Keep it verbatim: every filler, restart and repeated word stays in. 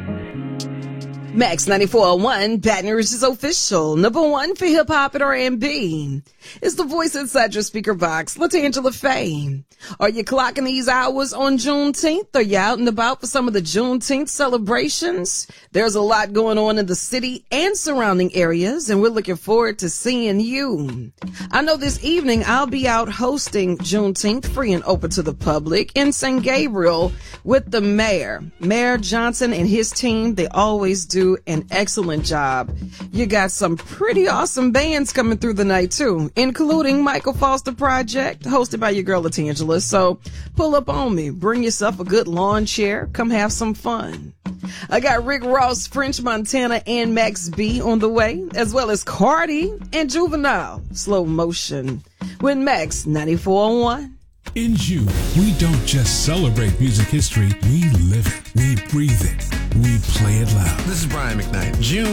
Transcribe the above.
Max ninety-four point one, Baton Rouge is official. Number one for hip-hop and R and B. It's the voice inside your speaker box, LaTangela Faye. Are you clocking these hours on Juneteenth? Are you out and about for some of the Juneteenth celebrations? There's a lot going on in the city and surrounding areas, and we're looking forward to seeing you. I know this evening I'll be out hosting Juneteenth free and open to the public in Saint Gabriel with the mayor. Mayor Johnson and his team, they always do an excellent job. You got some pretty awesome bands coming through the night too, including Michael Foster Project, hosted by your girl LaTangela. So pull up on me, bring yourself a good lawn chair, come have some fun. I got Rick Ross, French Montana, and Max B on the way, as well as Cardi and Juvenile, Slow Motion, with Max ninety-four point one. In June, we don't just celebrate music history, we live it, we breathe it, we play it loud. This is Brian McKnight. June